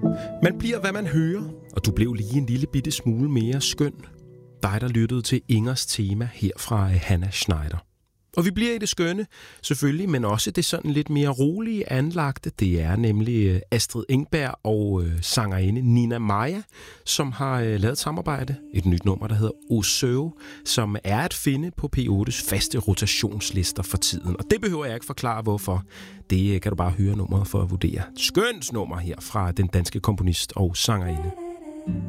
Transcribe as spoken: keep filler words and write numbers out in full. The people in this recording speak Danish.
Man bliver, hvad man hører, og du blev lige en lille bitte smule mere skøn. Dig, der lyttede til Ingers tema her fra Hannah Schneider. Og vi bliver i det skønne, selvfølgelig, men også det sådan lidt mere rolige anlagte. Det er nemlig Astrid Engberg og øh, sangerinde Nina Maja, som har øh, lavet et samarbejde. Et nyt nummer, der hedder Osø, som er at finde på P ottes faste rotationslister for tiden. Og det behøver jeg ikke forklare, hvorfor. Det kan du bare høre nummeret for at vurdere. Skønt nummer her fra den danske komponist og sangerinde